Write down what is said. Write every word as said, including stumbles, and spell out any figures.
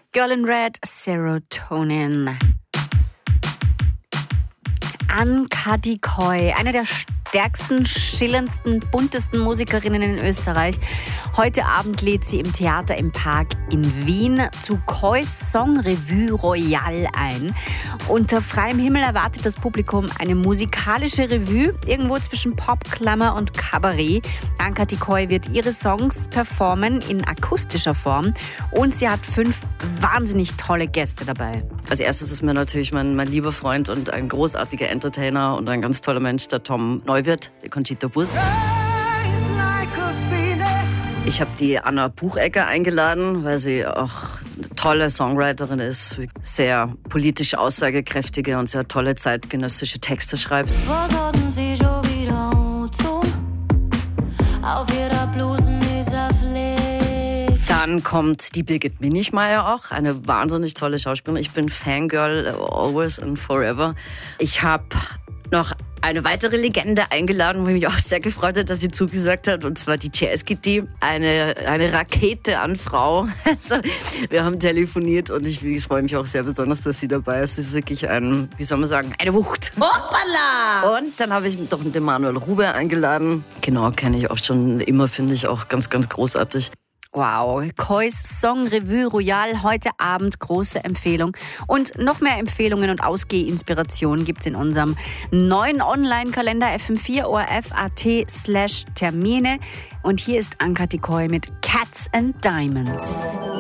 Girl in Red, Serotonin. Ann-Kati Coy, eine der stärksten, schillerndsten, buntesten Musikerinnen in Österreich. Heute Abend lädt sie im Theater im Park in Wien zu Coys Song Revue Royale ein. Unter freiem Himmel erwartet das Publikum eine musikalische Revue, irgendwo zwischen Pop, Glamour und Kabarett. Ann-Kati Coy wird ihre Songs performen in akustischer Form und sie hat fünf wahnsinnig tolle Gäste dabei. Als erstes ist mir natürlich mein, mein lieber Freund und ein großartiger Entertainer und ein ganz toller Mensch, der Tom Neuwirth, die Conchita Wurst. Ich habe die Anna Buchegger eingeladen, weil sie auch eine tolle Songwriterin ist, sehr politisch aussagekräftige und sehr tolle zeitgenössische Texte schreibt. Was hatten Sie schon wieder angezogen? Auf ihrer Blusen dieser Fleck. Dann kommt die Birgit Minichmeier auch, eine wahnsinnig tolle Schauspielerin. Ich bin Fangirl always and forever. Ich habe noch eine weitere Legende eingeladen, wo ich mich auch sehr gefreut hat, dass sie zugesagt hat, und zwar die Jazz-Kitty, eine, eine Rakete an Frau. Also, wir haben telefoniert und ich, ich freue mich auch sehr besonders, dass sie dabei ist. Sie ist wirklich ein, wie soll man sagen, eine Wucht. Hoppala! Und dann habe ich doch den Manuel Rube eingeladen. Genau, kenne ich auch schon immer, finde ich auch ganz, ganz großartig. Wow, Coys Song Revue Royale heute Abend, große Empfehlung. Und noch mehr Empfehlungen und Ausgeh-Inspirationen gibt's in unserem neuen Online-Kalender f m vier o r f punkt a t slash Termine. Und hier ist Ann-Kati Coy mit Cats and Diamonds.